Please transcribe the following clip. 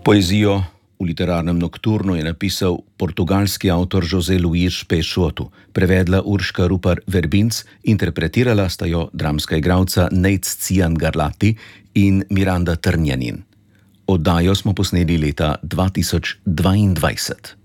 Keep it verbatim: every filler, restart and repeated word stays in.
Poezijo v literarnem nokturnu je napisal portugalski avtor José Luís Peixoto, prevedla Urška Rupar Verbinc, interpretirala sta jo dramska igralca Nejc Cian Garlati in Miranda Trnjanin. Oddajo smo posneli leta dva tisoč dvaindvajset.